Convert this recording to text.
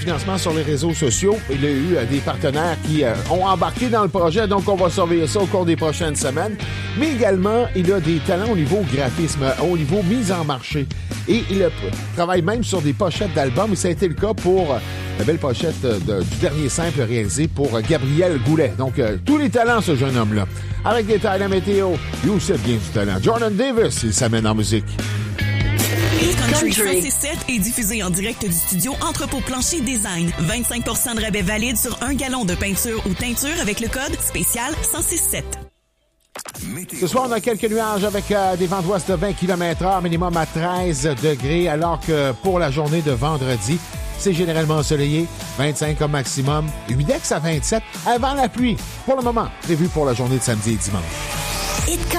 financement sur les réseaux sociaux. Il a eu des partenaires qui ont embarqué dans le projet, donc on va surveiller ça au cours des prochaines semaines. Mais également, il a des talents au niveau graphisme, au niveau mise en marché. Et il travaille même sur des pochettes d'albums, et ça a été le cas pour la belle pochette du dernier simple réalisé pour Gabriel Goulet. Donc, tous les talents, ce jeune homme-là. Avec des détails, la météo, lui aussi a bien du talent. Jordan Davis, il s'amène en musique. Country 106.7 est diffusé en direct du studio Entrepôt Plancher Design. 25% de rabais valide sur 1 gallon de peinture ou teinture avec le code spécial 106.7. Ce soir, on a quelques nuages avec des vents d'ouest de 20 km/h, minimum à 13 degrés, alors que pour la journée de vendredi, c'est généralement ensoleillé, 25 comme maximum, humidex à 27, avant la pluie, pour le moment, prévu pour la journée de samedi et dimanche.